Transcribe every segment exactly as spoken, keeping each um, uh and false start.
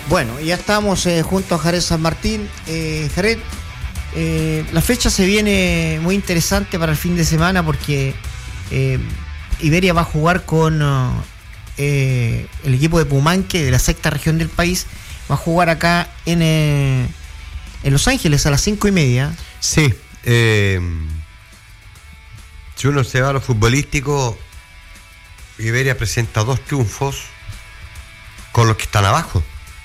Bueno, ya estamos eh, junto a Jared San Martín. Eh, Jared, eh, la fecha se viene muy interesante para el fin de semana porque eh, Iberia va a jugar con uh, eh, el equipo de Pumanque, de la sexta región del país. Va a jugar acá en, eh, en Los Ángeles a las cinco y media. Sí, eh, si uno se va a lo futbolístico, Iberia presenta dos triunfos con los que están abajo.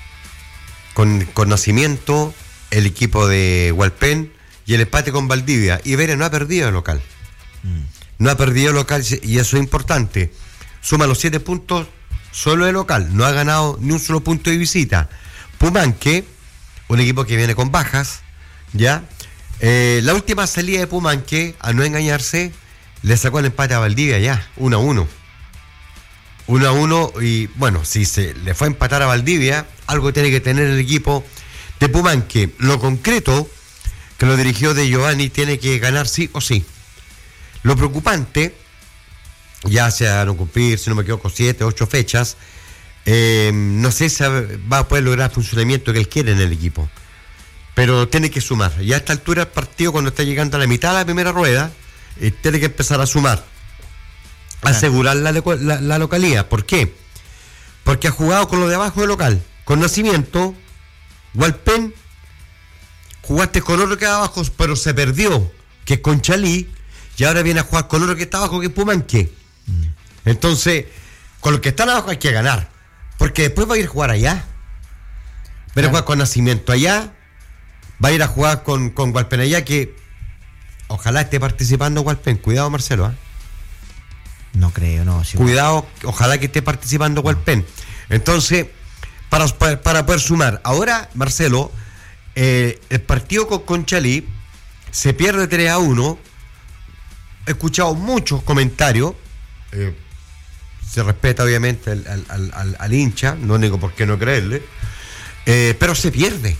Con, con Nacimiento, el equipo de Hualpén y el empate con Valdivia. Iberia no ha perdido el local. Mm. No ha perdido el local y eso es importante. Suma los siete puntos solo de local. No ha ganado ni un solo punto de visita. Pumanque, un equipo que viene con bajas, ¿ya? Eh, la última salida de Pumanque, a no engañarse, le sacó el empate a Valdivia ya, uno a uno. uno a uno y bueno, si se le fue a empatar a Valdivia, algo tiene que tener el equipo de Pumanque. Lo concreto, que lo dirigió De Giovanni, tiene que ganar sí o sí. Lo preocupante, ya se van a cumplir, si no me equivoco, siete, ocho fechas, eh, no sé si va a poder lograr el funcionamiento que él quiere en el equipo, pero tiene que sumar. Ya a esta altura el partido, cuando está llegando a la mitad de la primera rueda, eh, tiene que empezar a sumar, asegurar la, la, la localidad. ¿Por qué? Porque ha jugado con lo de abajo del local, con Nacimiento, Hualpén, jugaste con otro que está abajo, pero se perdió, que es Conchalí, y ahora viene a jugar con otro que está abajo, que es Pumanque. Mm. Entonces, con los que están abajo hay que ganar, porque después va a ir a jugar allá. Va a ir a jugar con Nacimiento allá, va a ir a jugar con, con Hualpén allá, que ojalá esté participando Hualpén. Cuidado, Marcelo, ¿eh? No creo, no. Sí, Cuidado, ojalá que esté participando Hualpén. Entonces, para, para poder sumar. Ahora, Marcelo, eh, el partido con Conchalí se pierde tres a uno. He escuchado muchos comentarios. Eh, se respeta, obviamente, al, al, al, al hincha. No digo por qué no creerle. Eh, pero se pierde.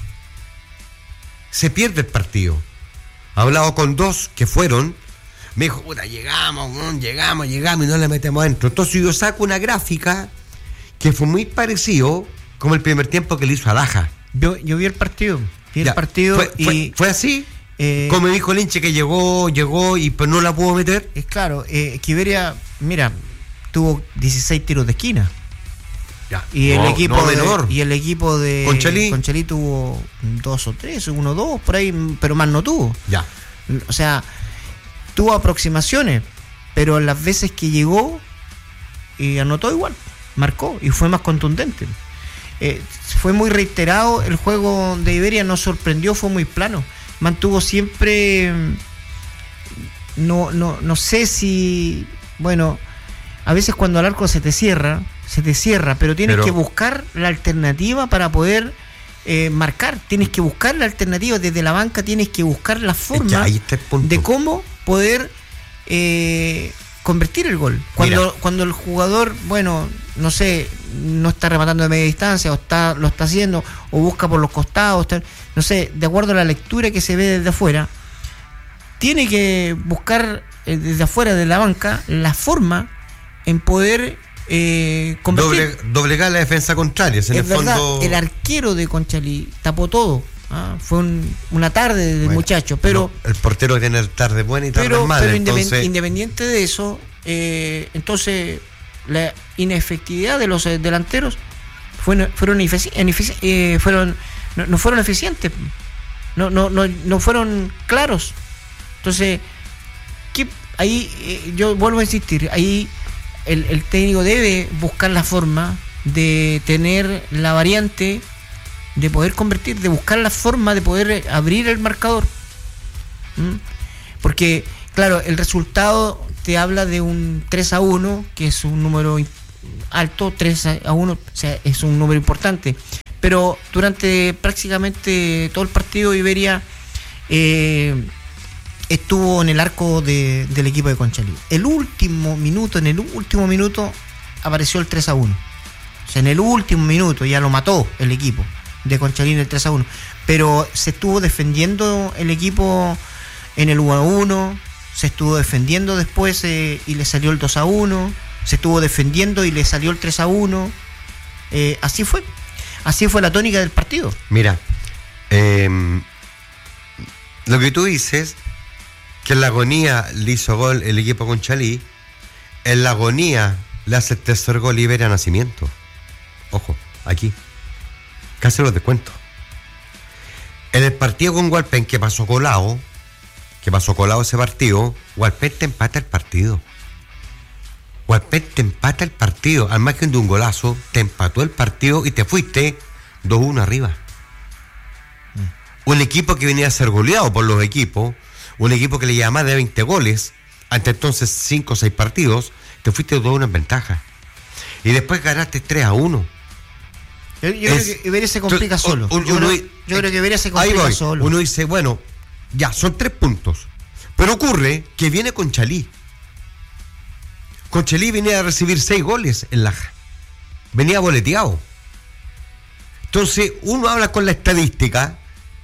Se pierde el partido. He hablado con dos que fueron. Me dijo, puta, llegamos, llegamos, llegamos y no le metemos adentro. Entonces yo saco una gráfica que fue muy parecido como el primer tiempo que le hizo a Laja. Yo, yo vi el partido, vi ya, el partido fue, y... Fue, ¿Fue así? Eh, como me dijo el hinche que llegó, llegó y pues no la pudo meter. Es claro, eh, que Iberia, mira, tuvo dieciséis tiros de esquina. Ya. Y, no, el equipo no de, y el equipo de Conchalí. Conchalí tuvo dos o tres, uno o dos, por ahí, pero más no tuvo. Ya. O sea... tuvo aproximaciones, pero las veces que llegó y anotó igual, marcó y fue más contundente. Eh, fue muy reiterado, el juego de Iberia nos sorprendió, fue muy plano, mantuvo siempre, no, no, no sé si, bueno, a veces cuando el arco se te cierra, se te cierra, pero tienes pero... que buscar la alternativa para poder eh, marcar, tienes que buscar la alternativa desde la banca, tienes que buscar la forma de cómo poder eh, convertir el gol. Cuando, cuando el jugador, bueno, no sé, no está rematando de media distancia, o está lo está haciendo, o busca por los costados, está, no sé, de acuerdo a la lectura que se ve desde afuera, tiene que buscar eh, desde afuera de la banca la forma en poder eh, convertir. Doble, doblegar la defensa contraria. En es el verdad, fondo... el arquero de Conchalí tapó todo. Ah, fue un, una tarde del bueno, muchacho, pero no, el portero tiene tarde buena y tarde pero, mala. Pero entonces... independiente de eso, eh, entonces la inefectividad de los delanteros fue, fueron inefici- inefici- eh, fueron no, no fueron eficientes, no no no no fueron claros. Entonces, ¿qué? Ahí eh, yo vuelvo a insistir, ahí el, el técnico debe buscar la forma de tener la variante, de poder convertir, de buscar la forma de poder abrir el marcador. ¿Mm? Porque, claro, el resultado te habla de un tres a uno, que es un número alto, tres a uno, o sea, es un número importante. Pero durante prácticamente todo el partido, Iberia eh, estuvo en el arco de, del equipo de Conchalí. El último minuto, en el último minuto, apareció el tres a uno. O sea, en el último minuto ya lo mató el equipo de Conchalí en el tres a uno, pero se estuvo defendiendo el equipo en el uno a uno, se estuvo defendiendo después eh, y le salió el dos a uno, se estuvo defendiendo y le salió el tres a uno, eh, así fue. así fue la tónica del partido. Mira, eh, lo que tú dices, que en la agonía le hizo gol el equipo Conchalí, en la agonía le hace el tercer gol Iberia Nacimiento. Ojo, aquí. Casi los descuento. En el partido con Hualpén, que pasó colado, que pasó colado ese partido, Hualpén te empata el partido. Hualpén te empata el partido, al margen de un golazo, te empató el partido y te fuiste dos uno arriba. Mm. Un equipo que venía a ser goleado por los equipos, un equipo que le llevaba más de veinte goles, ante entonces cinco o seis partidos, te fuiste dos uno en ventaja. Y después ganaste tres a uno. Yo, yo es, creo que Iberia se complica tú, solo. Un, yo, uno, creo, yo creo que Iberia se complica solo. Uno dice, bueno, ya, son tres puntos. Pero ocurre que viene Conchalí. Conchalí venía a recibir seis goles en Laja. Venía boleteado. Entonces, uno habla con la estadística,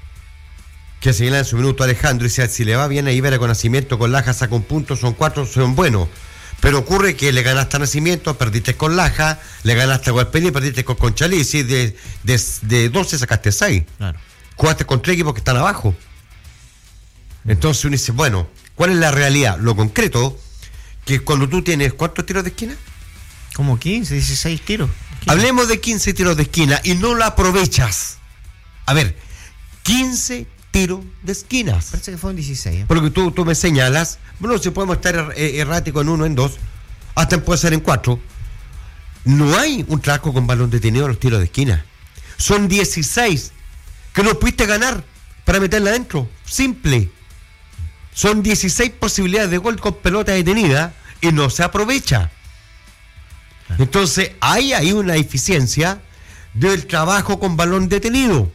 que señala en su minuto Alejandro, y dice, si le va bien a Iberia con Nacimiento, con Laja saca un punto, son cuatro, son buenos. Pero ocurre que le ganaste a Nacimiento, perdiste con Laja, le ganaste a Hualpén y perdiste con Conchalí. Sí, de, de, de doce sacaste seis. Claro. Jugaste con tres equipos que están abajo. Entonces uno dice, bueno, ¿cuál es la realidad? Lo concreto, que cuando tú tienes, ¿cuántos tiros de esquina? Como quince, dieciséis tiros. Hablemos de quince tiros de esquina y no lo aprovechas. A ver, quince tiros de esquinas. Parece que fueron dieciséis. ¿eh? Porque tú, tú me señalas, bueno, si podemos estar er, errático en uno, en dos, hasta puede ser en cuatro. No hay un trabajo con balón detenido en los tiros de esquina. Son dieciséis que no pudiste ganar para meterla adentro. Simple. Son dieciséis posibilidades de gol con pelota detenida y no se aprovecha. Entonces, hay ahí una eficiencia del trabajo con balón detenido.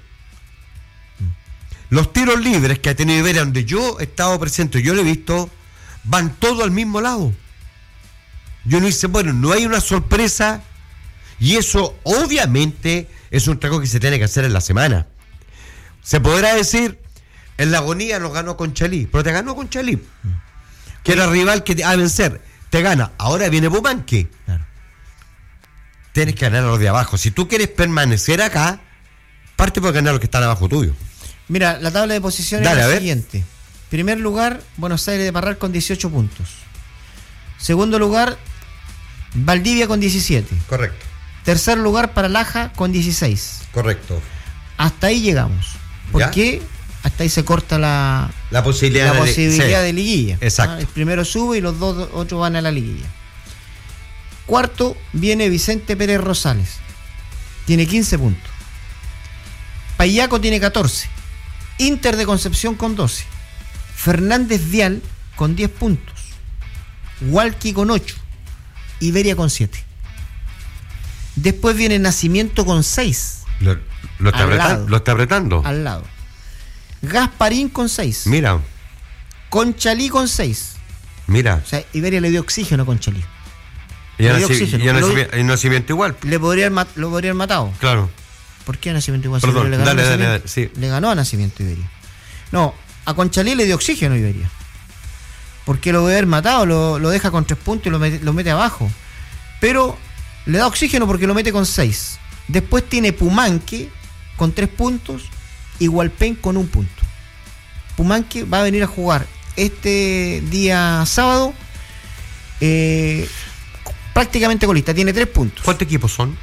Los tiros libres que ha tenido Iberia, donde yo he estado presente, yo lo he visto, van todos al mismo lado. Yo no dice, bueno, no hay una sorpresa, y eso obviamente es un trabajo que se tiene que hacer en la semana. Se podrá decir, en la agonía nos ganó Conchalí, pero te ganó Conchalí, que era rival que a vencer, te gana. Ahora viene Pumanque. Claro. Tienes que ganar a los de abajo. Si tú quieres permanecer acá, parte por ganar a los que están abajo tuyo. Mira, la tabla de posiciones Dale, es la siguiente. Primer lugar, Buenos Aires de Parral con dieciocho puntos. Segundo lugar, Valdivia con diecisiete. Correcto. Tercer lugar para Laja con dieciséis. Correcto. Hasta ahí llegamos. ¿Por ¿Ya? qué? Hasta ahí se corta la, la posibilidad, la de, posibilidad sí, de liguilla. Exacto. ¿Ah? El primero sube y los dos otros van a la liguilla. Cuarto viene Vicente Pérez Rosales. Tiene quince puntos. Payaco tiene catorce. Inter de Concepción con doce. Fernández Vial con diez puntos. Hualqui con ocho. Iberia con siete. Después viene Nacimiento con seis. Lo, lo, está, apretan, lo está apretando. Al lado. Gasparín con seis. Mira. Conchalí con seis. Mira. O sea, Iberia le dio oxígeno a Conchalí. Y a Nacimiento, Nacimiento igual. Le podrían, lo podrían matado. Claro. ¿Por qué a Nacimiento igual? Perdón, si le ganó dale, Nacimiento, dale, dale, sí. Le ganó a Nacimiento Iberia. No, a Conchalí le dio oxígeno Iberia. Porque lo debe haber matado, lo, lo deja con tres puntos y lo mete, lo mete abajo. Pero le da oxígeno porque lo mete con seis. Después tiene Pumanque con tres puntos y Hualpén con un punto. Pumanque va a venir a jugar este día sábado eh, prácticamente colista, tiene tres puntos. ¿Cuántos equipos son?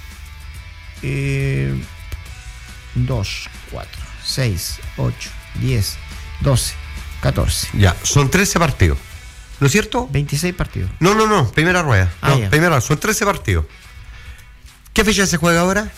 Eh, dos, cuatro, seis, ocho, diez, doce, catorce. Ya, son trece partidos, ¿no es cierto? veintiséis partidos. No, no, no, primera rueda. Ah, no, ya. primera, son trece partidos. ¿Qué fecha se juega ahora?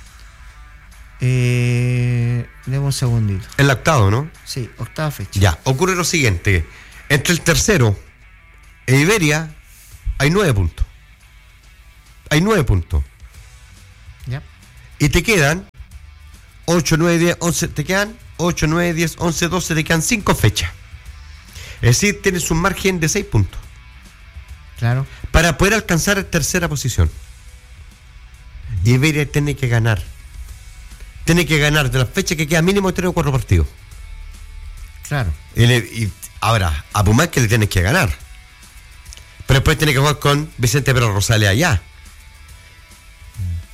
Eh, demos un segundito. El octavo, ¿no? Sí, octava fecha. Ya, ocurre lo siguiente. Entre el tercero e Iberia hay nueve puntos. Hay nueve puntos. Ya. Y te quedan ocho, nueve, diez, once, te quedan ocho, nueve, diez, once, doce, te quedan cinco fechas. Es decir, tienes un margen de seis puntos. Claro. Para poder alcanzar la tercera posición. Iberia tiene que ganar. Tiene que ganar de las fechas que quedan mínimo tres o cuatro partidos. Claro. Y, le, y ahora, a Pumanque le tienes que ganar. Pero después tiene que jugar con Vicente Pérez Rosales allá.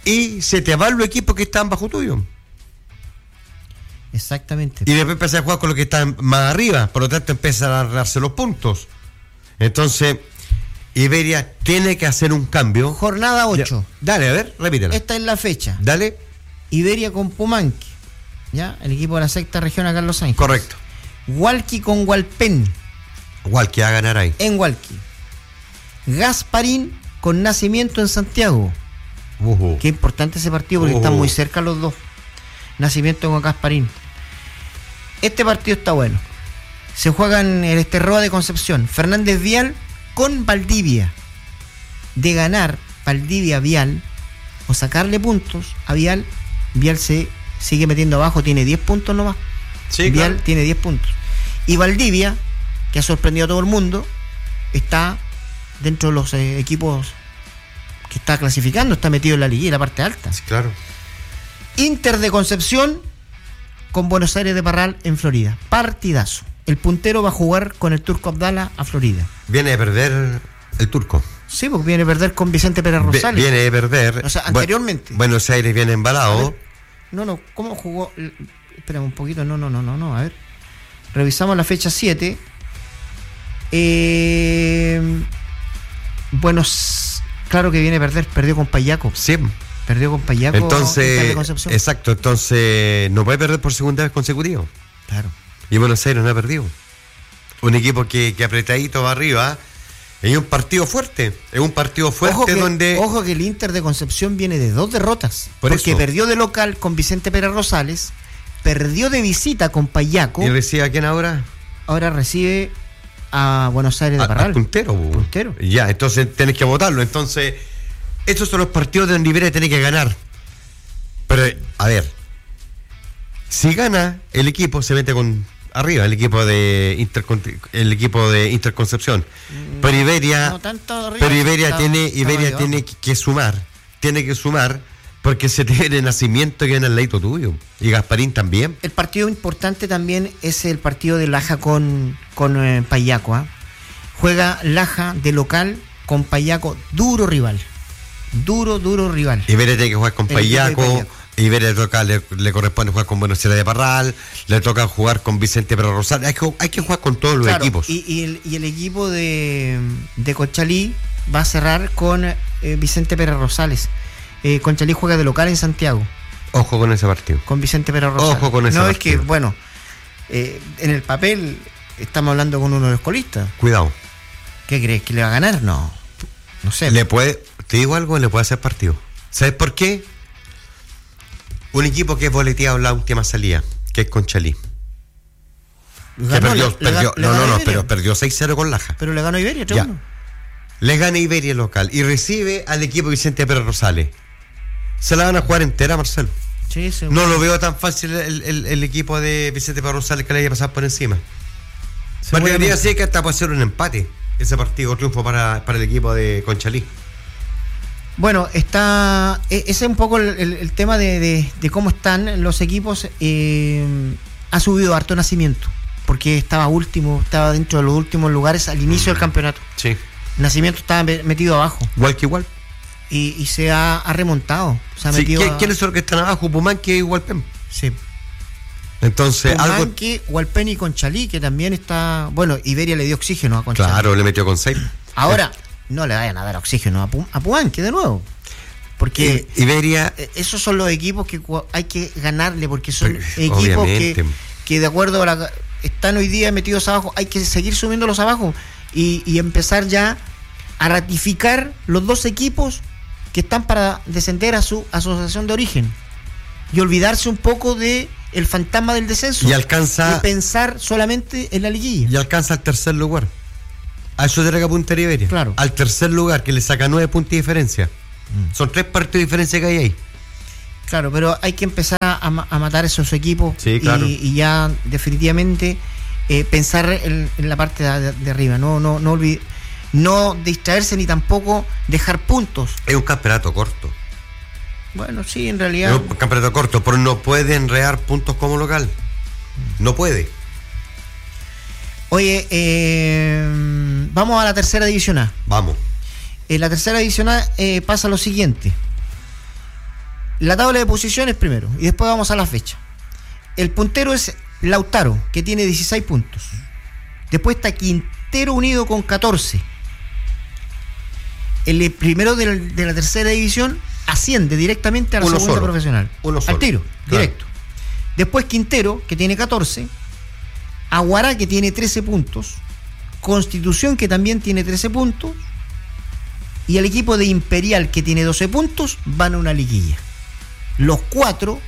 y se te van los equipos que están bajo tuyo. Exactamente. Y después empiezas a jugar con los que están más arriba, por lo tanto empiezan a darse los puntos. Entonces, Iberia tiene que hacer un cambio. Jornada ocho. Ya. Dale, a ver, repítela. Esta es la fecha. Dale. Iberia con Pumanque, ¿ya? El equipo de la sexta región a Carlos Sánchez. Correcto. Hualqui con Hualpén. Hualqui va a ganar ahí. En Hualqui. Gasparín con Nacimiento en Santiago. Uh-huh. Qué importante ese partido porque uh-huh. están muy cerca los dos. Nacimiento con Gasparín. Este partido está bueno. Se juega en el Esterroa de Concepción. Fernández Vial con Valdivia. De ganar Valdivia Vial o sacarle puntos a Vial, Vial se sigue metiendo abajo, tiene diez puntos nomás. Sí, Vial claro. tiene diez puntos. Y Valdivia, que ha sorprendido a todo el mundo, está dentro de los eh, equipos que está clasificando, está metido en la liguilla, en la parte alta. Sí, claro. Inter de Concepción con Buenos Aires de Parral en Florida. Partidazo. El puntero va a jugar con el Turco Abdala a Florida. Viene a perder el Turco. Sí, porque viene a perder con Vicente Pérez Rosales. Viene a perder. O sea, anteriormente. Buenos Aires viene embalado. No, no, ¿cómo jugó? Espérame un poquito. No, no, no, no, no. A ver. Revisamos la fecha siete. Eh, bueno, claro que viene a perder. Perdió con Payaco. Sí. Perdió con Payaco. Entonces, exacto. Entonces, no puede perder por segunda vez consecutiva. Claro. Y Buenos Aires no ha perdido. Un equipo que, que apretadito va arriba. Es un partido fuerte. Es un partido fuerte ojo que, donde. Ojo que el Inter de Concepción viene de dos derrotas. Por porque eso. Perdió de local con Vicente Pérez Rosales. Perdió de visita con Payaco. ¿Y recibe a quién ahora? Ahora recibe a Buenos Aires de a, Parral. A puntero, puntero. Ya, entonces tenés que votarlo. Entonces, estos son los partidos donde Iberia tiene que ganar. Pero, a ver. Si gana, el equipo se mete con. Arriba, el equipo de Inter, el equipo de Interconcepción. Pero Iberia, no tanto arriba, pero Iberia está, tiene, está Iberia tiene que, que sumar, tiene que sumar, porque se tiene Nacimiento que viene al leito tuyo. Y Gasparín también. El partido importante también es el partido de Laja con, con eh, Payaco. ¿eh? Juega Laja de local con Payaco, duro rival. Duro, duro rival. Iberia tiene que jugar con Payaco. Iberia le, toca, le, le corresponde jugar con Buenos Aires de Parral, le toca jugar con Vicente Pérez Rosales. Hay que, hay que jugar con todos los claro, equipos. Y, y, el, y el equipo de, de Conchalí va a cerrar con eh, Vicente Pérez Rosales. Eh, Conchalí juega de local en Santiago. Ojo con ese partido. Con Vicente Pérez Rosales. Ojo con ese no, partido. Es que, bueno, eh, en el papel estamos hablando con uno de los colistas. Cuidado. ¿Qué crees? ¿Que le va a ganar? No. No sé. Le puede, te digo algo, le puede hacer partido. ¿Sabes por qué? Un equipo que es boleteado en la última salida, que es Conchalí. Que perdió, le, perdió le, no, le no, no, pero perdió seis cero con Laja. Pero le ganó Iberia, ya. Le gana Iberia local y recibe al equipo Vicente Pérez Rosales. Se la van a jugar entera, Marcelo. Sí, no lo veo tan fácil el, el, el equipo de Vicente Pérez Rosales que le haya pasado por encima. Me atrevería a decir que hasta puede ser un empate ese partido, triunfo para, para el equipo de Conchalí. Bueno, está ese es un poco el, el, el tema de, de, de cómo están los equipos. Eh, ha subido harto Nacimiento, porque estaba último, estaba dentro de los últimos lugares al inicio del campeonato. Sí. Nacimiento estaba metido abajo. Igual que igual. Y, y se ha, ha remontado. Se ha sí, metido ¿quiénes a... son los que están abajo? Pumanque y Hualpén. Sí. Entonces, Pumanque, algo... Hualpén y Conchalí, que también está. Bueno, Iberia le dio oxígeno a Conchalí. Claro, le metió con seis. Ahora. No le vayan a dar oxígeno a, Pum, a Pumanque de nuevo. Porque I, Iberia. Esos son los equipos que hay que ganarle, porque son pero, equipos que, que de acuerdo a la. Están hoy día metidos abajo, hay que seguir subiéndolos abajo y, y empezar ya a ratificar los dos equipos que están para descender a su asociación de origen y olvidarse un poco de el fantasma del descenso y alcanza y pensar solamente en la liguilla. Y alcanza el tercer lugar. A eso se rega puntería Iberia. Claro. Al tercer lugar, que le saca nueve puntos de diferencia. Mm. Son tres partidos de diferencia que hay ahí. Claro, pero hay que empezar a, a matar esos equipos. Sí, claro. y, y ya definitivamente eh, pensar en, en la parte de, de arriba. No, no, no olvidar, no distraerse ni tampoco dejar puntos. Es un campeonato corto. Bueno, sí, en realidad. Es un campeonato corto, pero no puede enredar puntos como local. No puede. Oye, eh, vamos a la tercera división A. Vamos. En la tercera división A eh, pasa lo siguiente. la tabla de posiciones primero y después vamos a la fecha. El puntero es Lautaro, que tiene dieciséis puntos. Después está Quintero Unido con catorce. El primero de la, de la tercera división asciende directamente a la Uno segunda solo. profesional. Uno solo. Al tiro, Claro. directo. Después Quintero, que tiene catorce. Aguará, que tiene trece puntos. Constitución, que también tiene trece puntos. Y el equipo de Imperial, que tiene doce puntos, van a una liguilla. Los cuatro,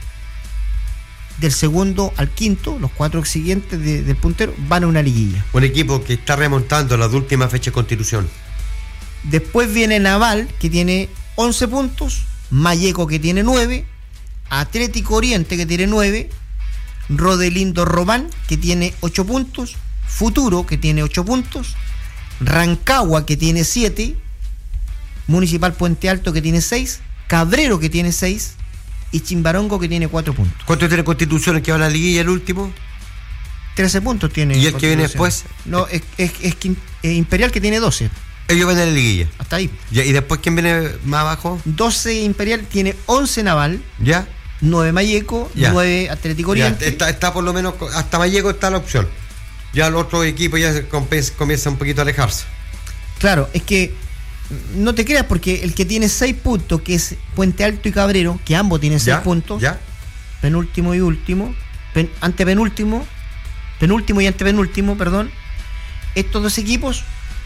del segundo al quinto, los cuatro siguientes de, del puntero, van a una liguilla. Un equipo que está remontando las últimas fechas de Constitución. Después viene Naval, que tiene once puntos. Malleco, que tiene nueve. Atlético Oriente, que tiene nueve. Rodelindo Román, que tiene ocho puntos. Futuro, que tiene ocho puntos. Rancagua, que tiene siete. Municipal Puente Alto, que tiene seis. Cabrero, que tiene seis. Y Chimbarongo, que tiene cuatro puntos. ¿Cuánto tiene Constitución el que va a la liguilla, el último? trece puntos tiene. ¿Y el que viene después? No, es, es, es, es eh, Imperial, que tiene doce. Ellos van a la liguilla. Hasta ahí. Ya, ¿y después quién viene más abajo? doce Imperial, tiene once Naval. ¿Ya? nueve Malleco, Ya. nueve Atlético Oriente. Ya, está, está por lo menos, hasta Malleco está la opción. Ya el otro equipo ya se compensa- comienza un poquito a alejarse. Claro, es que no te creas, porque el que tiene seis puntos, que es Puente Alto y Cabrero, que ambos tienen seis ¿Ya? puntos, ¿Ya? penúltimo y último, pen, antepenúltimo, penúltimo y antepenúltimo, perdón, estos dos equipos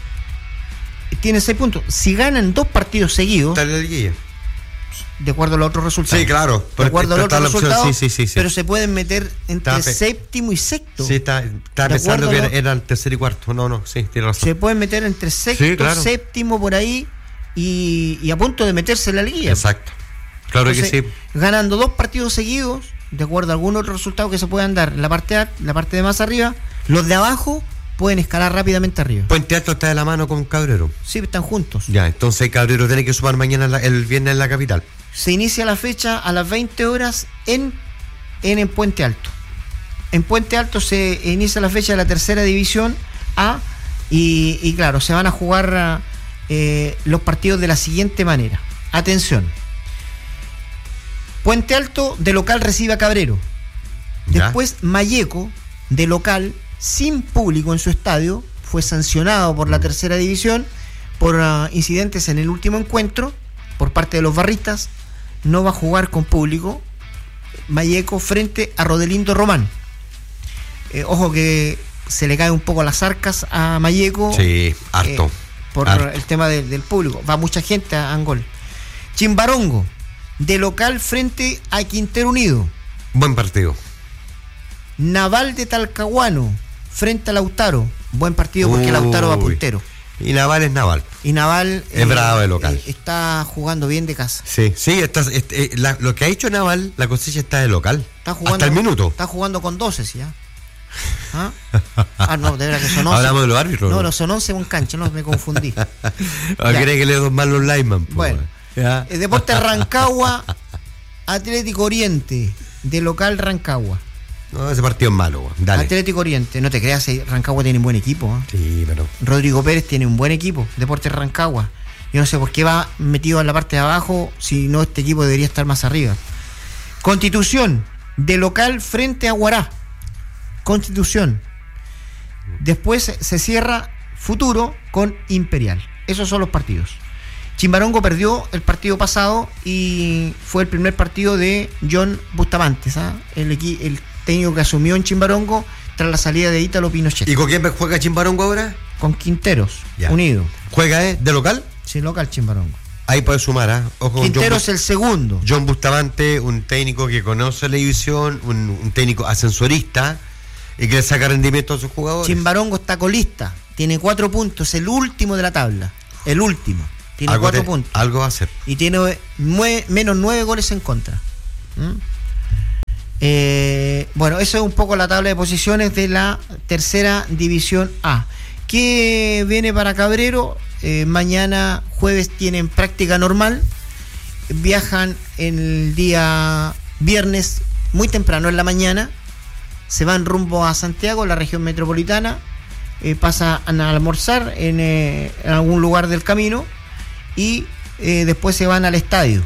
tienen seis puntos. Si ganan dos partidos seguidos, Está en la liguilla. de acuerdo a los otros resultados. Sí, claro. De pero acuerdo a los está otros la opción, resultados, sí, sí, sí, sí. pero se pueden meter entre Está pe- séptimo y sexto. Sí, está, está De pensando acuerdo que a era, lo- era el tercer y cuarto. No, no, sí, tiene razón. Se pueden meter entre sexto, Sí, claro. séptimo, por ahí, y, y a punto de meterse en la liguilla. Exacto. Claro Entonces, que sí. ganando dos partidos seguidos, de acuerdo a algún otro resultado que se puedan dar en la parte A, la parte de más arriba, los de abajo pueden escalar rápidamente arriba. Puente Alto está de la mano con Cabrero. Sí, están juntos. Ya, entonces Cabrero tiene que sumar mañana en la- el viernes en la capital. Se inicia la fecha a las veinte horas en, en, en Puente Alto. En Puente Alto se inicia la fecha de la tercera división A y, y claro, se van a jugar eh, los partidos de la siguiente manera. Atención. Puente Alto de local recibe a Cabrero. Ya. Después Malleco de local sin público en su estadio fue sancionado por la tercera división por uh, incidentes en el último encuentro por parte de los barristas. No va a jugar con público Malleco frente a Rodelindo Román. Eh, ojo que se le cae un poco las arcas a Malleco. Sí, harto. eh, por harto. el tema de- del público. Va mucha gente a Angol. Chimbarongo de local frente a Quintero Unido. Buen partido. Naval de Talcahuano frente a Lautaro. Buen partido porque Uy. Lautaro va puntero. Y Naval es Naval. Y Naval Es bravo de local. eh, está jugando bien de casa. Sí, sí, está, este, eh, la- lo que ha hecho Naval, la cosecha está de local. Está jugando, Hasta el minuto. Está jugando con doce, ¿sí? ¿Ya? ¿Ah? Ah, no, de verdad que son once. Hablamos de los árbitros. No, no, son once en cancha, no me confundí. ¿O Ya. cree que le dos mal los lineman? po, Bueno, ya. eh, Deportes Rancagua, Atlético Oriente, de local Rancagua. No, ese partido es malo, weón. Dale. Atlético Oriente, no te creas, eh, Rancagua tiene un buen equipo. ¿eh? Sí, pero. Rodrigo Pérez tiene un buen equipo, Deportes Rancagua. Yo no sé por qué va metido en la parte de abajo, si no este equipo debería estar más arriba. Constitución, de local frente a Guará. Constitución. Después se cierra Futuro con Imperial. Esos son los partidos. Chimbarongo perdió el partido pasado y fue el primer partido de John Bustamantes, ¿ah? el, equi- el técnico que asumió en Chimbarongo tras la salida de Ítalo Pinochet. ¿Y con quién juega Chimbarongo ahora? Con Quinteros, Ya. unido. ¿Juega eh, de local? Sí, local Chimbarongo. Ahí puede sumar, ¿ah? Ojo con Quintero John, es el segundo. John Bustamante, un técnico que conoce la división, un, un técnico ascensorista y que le saca rendimiento a sus jugadores. Chimbarongo está colista, tiene cuatro puntos, el último de la tabla. El último. Tiene algo cuatro te- puntos. Algo va a hacer. Y tiene nue- menos nueve goles en contra. ¿Mm? Eh, bueno, eso es un poco la tabla de posiciones de la tercera división A. ¿Qué viene para Cabrero? Eh, mañana jueves tienen práctica normal. Viajan el día viernes muy temprano en la mañana. Se van rumbo a Santiago, la región metropolitana. Eh, pasan a almorzar en, eh, en algún lugar del camino. Y eh, después se van al estadio.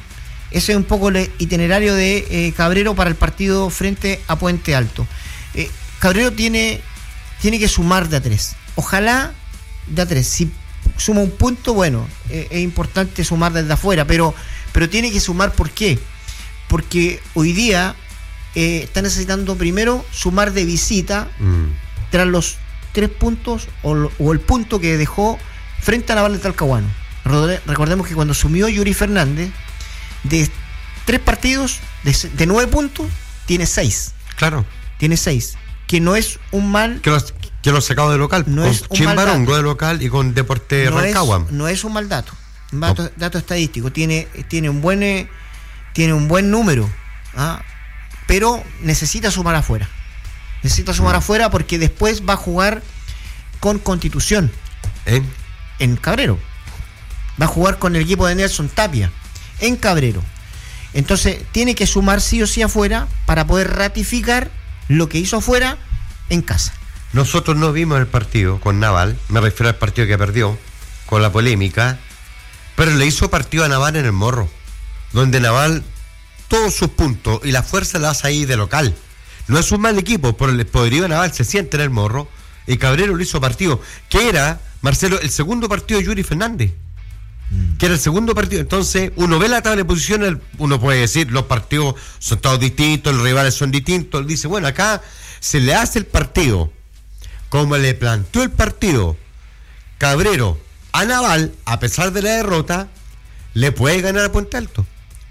Ese es un poco el itinerario de eh, Cabrero para el partido frente a Puente Alto. Eh, Cabrero tiene, tiene que sumar de a tres. Ojalá de a tres. Si suma un punto, bueno, eh, es importante sumar desde afuera, pero, pero tiene que sumar. ¿Por qué? Porque hoy día eh, está necesitando primero sumar de visita mm. tras los tres puntos o, lo, o el punto que dejó frente a Naval de Talcahuano. Recordemos que cuando sumió Yuri Fernández, de tres partidos, de, de nueve puntos, tiene seis. Claro. Tiene seis. Que no es un mal. Que los, que los sacado de local. No con es un Chimbarongo de local y con Deporte no Rancagua. Es, no es un mal dato. Un dato, no. dato estadístico. Tiene, tiene un buen eh, tiene un buen número. ¿ah? Pero necesita sumar afuera. Necesita sumar mm. afuera porque después va a jugar con Constitución. ¿Eh? En Cabrero. Va a jugar con el equipo de Nelson Tapia en Cabrero. Entonces tiene que sumar sí o sí afuera para poder ratificar lo que hizo afuera en casa. Nosotros no vimos el partido con Naval, me refiero al partido que perdió, con la polémica, pero le hizo partido a Naval en el Morro, donde Naval todos sus puntos y la fuerza la hace ahí de local. No es un mal equipo, pero el poderío de Naval se siente en el Morro y Cabrero le hizo partido, que era, Marcelo, el segundo partido de Yuri Fernández. Que era el segundo partido. Entonces uno ve la tabla de posiciones, uno puede decir los partidos son todos distintos, los rivales son distintos. Dice, bueno, acá se le hace el partido como le planteó el partido Cabrero a Naval, a pesar de la derrota, le puede ganar a Puente Alto.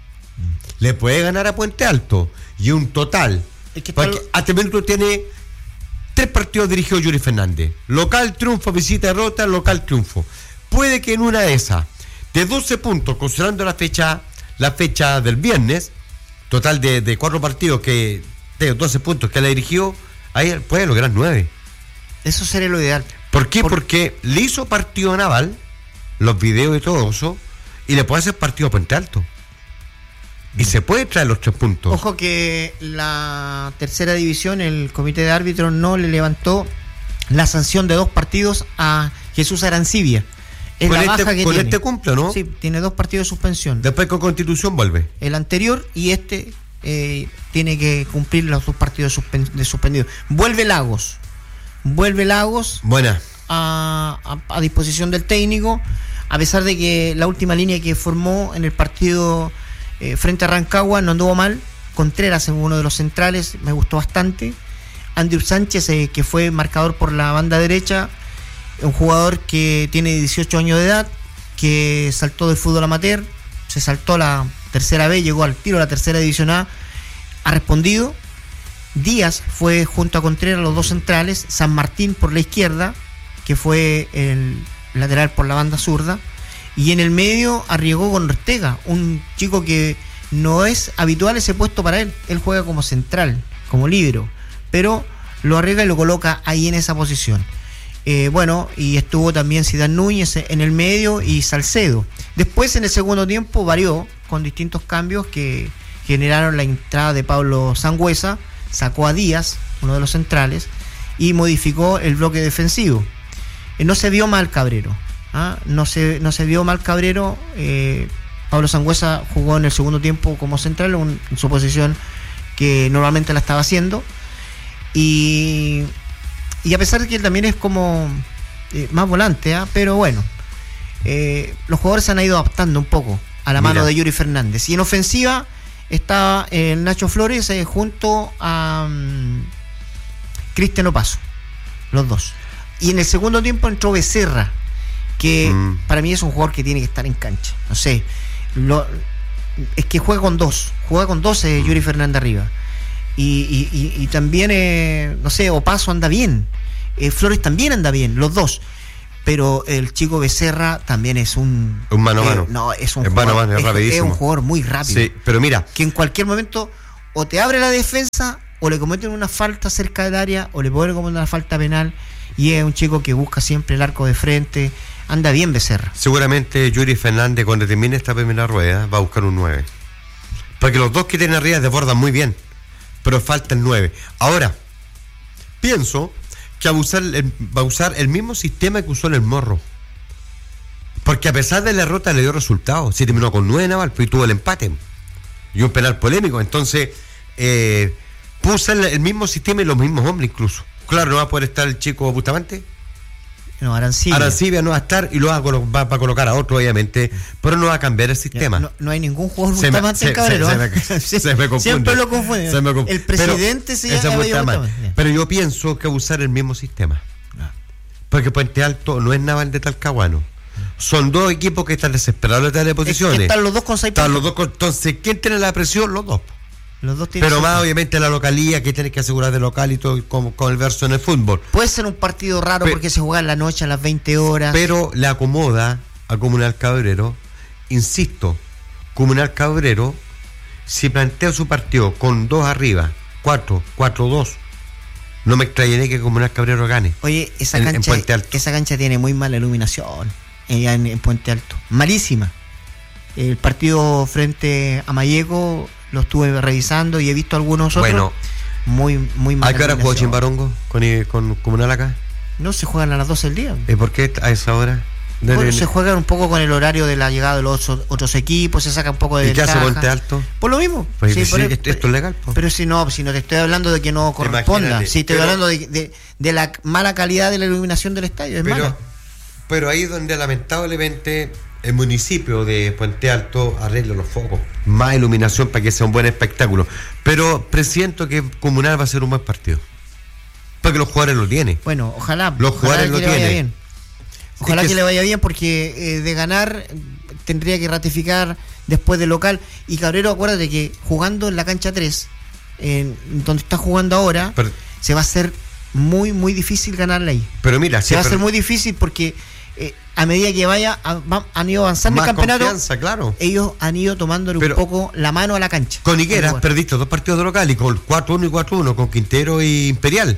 Le puede ganar a Puente Alto. Y un total, es que porque tal... hasta el momento tiene tres partidos dirigidos Yuri Fernández: local, triunfo, visita, derrota, local, triunfo. Puede que en una de esas, de doce puntos, considerando la fecha la fecha del viernes, total de, de cuatro partidos, que de doce puntos que le dirigió, ahí puede lograr nueve. Eso sería lo ideal. ¿Por qué? Por... Porque le hizo partido a Naval, los videos y todo eso, y le puede hacer partido a Puente Alto. Y se puede traer los tres puntos. Ojo que la tercera división, el comité de árbitros no le levantó la sanción de dos partidos a Jesús Arancibia. Es con la este, baja que con tiene. este cumple, ¿no? Sí, tiene dos partidos de suspensión. Después con Constitución vuelve. El anterior y este eh, tiene que cumplir los dos partidos suspen- de suspendido. Vuelve Lagos. Vuelve Lagos. Buena. A, a, a disposición del técnico, a pesar de que la última línea que formó en el partido eh, frente a Rancagua no anduvo mal. Contreras en uno de los centrales, me gustó bastante. Andrew Sánchez, eh, que fue marcador por la banda derecha, un jugador que tiene dieciocho años de edad, que saltó del fútbol amateur, se saltó la tercera B, llegó al tiro a la tercera división A, ha respondido. Díaz fue junto a Contreras los dos centrales, San Martín por la izquierda, que fue el lateral por la banda zurda, y en el medio arriesgó con Ortega, un chico que no es habitual ese puesto para él, él juega como central, como líbero, pero lo arriesga y lo coloca ahí en esa posición. Eh, bueno, y estuvo también Zidane Núñez en el medio y Salcedo. Después en el segundo tiempo varió con distintos cambios que generaron la entrada de Pablo Sangüesa, sacó a Díaz, uno de los centrales, y modificó el bloque defensivo. Eh, no se vio mal Cabrero, ¿ah? no, se, no se vio mal Cabrero. eh, Pablo Sangüesa jugó en el segundo tiempo como central, un, en su posición que normalmente la estaba haciendo, y Y a pesar de que él también es como eh, más volante, ¿eh? pero bueno, eh, los jugadores se han ido adaptando un poco a la Mira. mano de Yuri Fernández. Y en ofensiva está el eh, Nacho Flores eh, junto a um, Cristian Opaso, los dos. Y en el segundo tiempo entró Becerra, que mm. para mí es un jugador que tiene que estar en cancha. No sé, lo, es que juega con dos, juega con dos eh, Yuri Fernández arriba. Y, y, y, y también, eh, no sé, Opaso anda bien, eh, Flores también anda bien, los dos. Pero el chico Becerra también es un... Un mano a mano. Eh, no, es un es jugador, mano a mano, es, rapidísimo. Es un jugador muy rápido. Sí, pero mira... Que en cualquier momento o te abre la defensa, o le cometen una falta cerca del área, o le pueden cometer una falta penal, y es un chico que busca siempre el arco de frente. Anda bien Becerra. Seguramente Yuri Fernández, cuando termine esta primera rueda, va a buscar un nueve. Porque los dos que tienen arriba desbordan muy bien, pero falta el nueve. Ahora, pienso que va a, usar el, va a usar el mismo sistema que usó en el Morro. Porque a pesar de la derrota le dio resultados. Sí terminó con nueve Naval, pero tuvo el empate. y un penal polémico. Entonces, eh, puso el, el mismo sistema y los mismos hombres incluso. Claro, no va a poder estar el chico Bustamante. No, Arancibia. Arancibia no va a estar y lo va a, colo- va, va a colocar a otro, obviamente, pero no va a cambiar el sistema. No, no hay ningún jugador Se me- Bustamante en se- Cabrero. se- ¿eh? se me- se me confunde. Siempre lo confunde. Se me conf- El presidente pero, se ese llama Bustamante. Bustamante. Pero yo pienso que usar el mismo sistema. Porque Puente Alto no es Naval de Talcahuano. Son dos equipos que están desesperados de darle posiciones. Es que están los dos con seis Están los puntos. dos con- entonces, ¿quién tiene la presión? Los dos. Los dos tienen Pero seis más puntos. obviamente la localía que tiene que asegurar de local y todo con, con el verso en el fútbol. Puede ser un partido raro Pe- porque se juega en la noche a las veinte horas. Pero le acomoda a Comunal Cabrero, insisto, Comunal Cabrero, si plantea su partido con dos arriba, cuatro, cuatro, dos, no me extrañaría que Comunal Cabrero gane. Oye, esa en- en cancha, Puente Alto. esa cancha tiene muy mala iluminación allá en, en Puente Alto. Malísima. El partido frente a Mayeco lo estuve revisando y he visto algunos otros. Bueno, muy, muy mala ¿a qué hora jugó iluminación. Chimbarongo con, con Comunal acá? No se juegan a las doce del día. ¿Y por qué a esa hora? De- Bueno, de- se juega un poco con el horario de la llegada de los otros, otros equipos, se saca un poco de ¿Y qué hace ventaja. Puente Alto? Por lo mismo. Pues Sí, sí, por el- esto, esto es legal. po. Pero si no, si no te estoy hablando de que no corresponda, Imagínate, si estoy pero- hablando de, de, de la mala calidad de la iluminación del estadio, es pero, mala. pero ahí es donde lamentablemente el municipio de Puente Alto arregla los focos, más iluminación para que sea un buen espectáculo. Pero presiento que Comunal va a ser un buen partido, porque los jugadores lo tienen. Bueno, ojalá, Los ojalá jugadores que lo le vaya tienen. bien. Ojalá Es que, que le vaya bien porque eh, de ganar eh, tendría que ratificar después del local. Y Cabrero, acuérdate que jugando en la cancha tres, en donde está jugando ahora, Pero, se va a hacer muy, muy difícil ganarle ahí. pero mira, Se va a siempre- hacer muy difícil porque eh, a medida que vaya a- va- han ido avanzando más el campeonato, confianza, claro. ellos han ido tomándole Pero- un poco la mano a la cancha. Con Higueras Bueno, perdiste dos partidos de local y con cuatro uno y cuatro uno con Quintero y Imperial.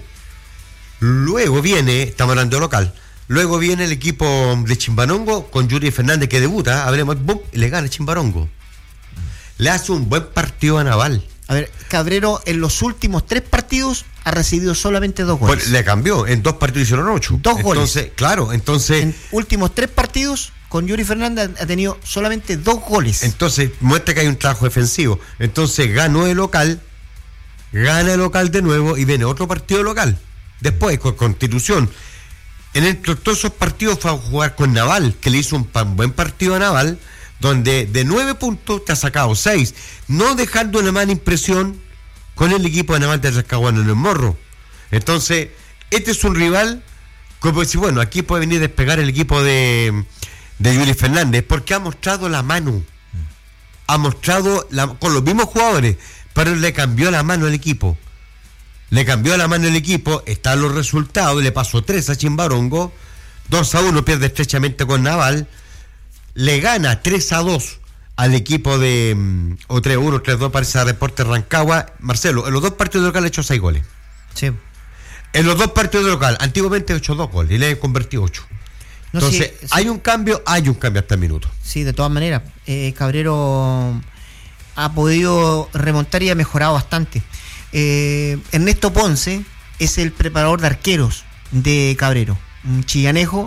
Luego viene, estamos hablando de local, luego viene el equipo de Chimbarongo con Yuri Fernández que debuta, hablemos, boom, y le gana Chimbarongo. Le hace un buen partido a Naval. A ver, Cabrero en los últimos tres partidos ha recibido solamente dos goles. Pues le cambió, en dos partidos hicieron ocho. Dos goles. Entonces, claro, entonces, En últimos tres partidos con Yuri Fernández ha tenido solamente dos goles. entonces muestra que hay un trabajo defensivo. Entonces ganó el local, gana el local de nuevo y viene otro partido local. Después con Constitución. En entre todos esos partidos fue a jugar con Naval, que le hizo un pa- buen partido a Naval, donde de nueve puntos te ha sacado seis, no dejando una mala impresión con el equipo de Naval de Talcahuano en el Morro. Entonces, este es un rival, como decir, bueno, aquí puede venir a despegar el equipo de, de Yuri Fernández, porque ha mostrado la mano, ha mostrado la, con los mismos jugadores, pero le cambió la mano al equipo. Le cambió la mano el equipo, están los resultados, le pasó tres a Chimbarongo, dos a uno pierde estrechamente con Naval, le gana tres a dos al equipo de, mm, o tres a uno, tres a dos parece a Deportes Rancagua. Marcelo, en los dos partidos de local ha hecho seis goles. Sí. En los dos partidos de local, antiguamente ha hecho dos goles y le han convertido ocho. No, Entonces, sí, sí. hay un cambio, hay un cambio hasta el minuto. Sí, de todas maneras. Eh, Cabrero ha podido remontar y ha mejorado bastante. Eh, Ernesto Ponce es el preparador de arqueros de Cabrero, un chillanejo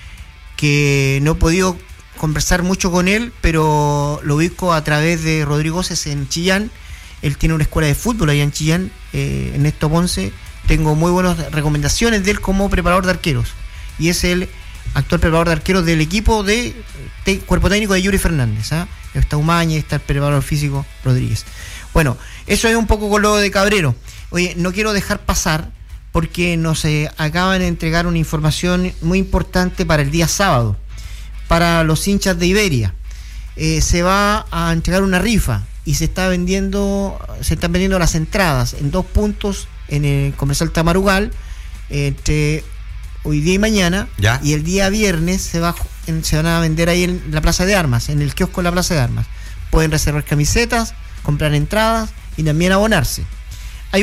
que no he podido conversar mucho con él, pero lo ubico a través de Rodrigo Gómez en Chillán. Él tiene una escuela de fútbol allá en Chillán. eh, Ernesto Ponce, tengo muy buenas recomendaciones de él como preparador de arqueros, y es el actual preparador de arqueros del equipo de, de cuerpo técnico de Yuri Fernández. ¿ah? Está Umañez, está el preparador físico Rodríguez. Bueno, eso es un poco con lo de Cabrero. Oye, no quiero dejar pasar porque nos eh, acaban de entregar una información muy importante para el día sábado, para los hinchas de Iberia. Eh, se va a entregar una rifa y se está vendiendo, se están vendiendo las entradas en dos puntos en el Comercial Tamarugal, entre hoy día y mañana, ¿Ya? y el día viernes se va en, se van a vender ahí en la Plaza de Armas, en el kiosco de la Plaza de Armas. Pueden reservar camisetas, comprar entradas y también abonarse.